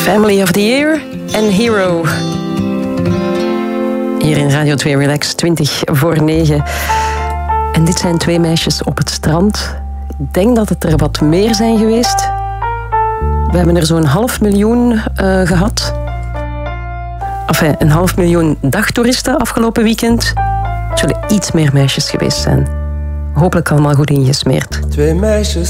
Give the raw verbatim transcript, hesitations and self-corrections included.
Family of the Year en Hero. Hier in Radio twee Relax, twintig voor negen. En dit zijn twee meisjes op het strand. Ik denk dat het er wat meer zijn geweest. We hebben er zo'n half miljoen uh, gehad. Enfin, een half miljoen dagtoeristen afgelopen weekend. Het zullen iets meer meisjes geweest zijn. Hopelijk allemaal goed ingesmeerd. Twee meisjes